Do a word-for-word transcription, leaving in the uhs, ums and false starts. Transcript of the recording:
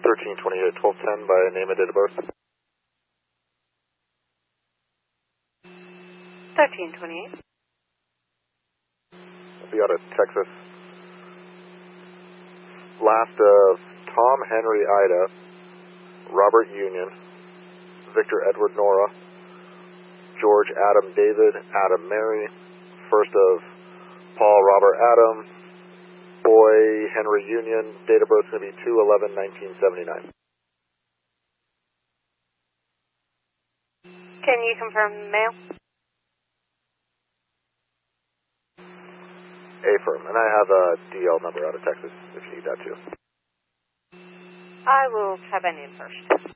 thirteen twenty-eight, twelve ten by name and date of birth. thirteen twenty-eight. We'll be out of Texas. Last of Tom Henry Ida, Robert Union, Victor Edward Nora, George Adam David, Adam Mary, first of Paul Robert Adam, Boy Henry Union, date of birth is going to be two eleven nineteen seventy-nine. Can you confirm mail? Affirm, and I have a D L number out of Texas if you need that too. I will try by name first.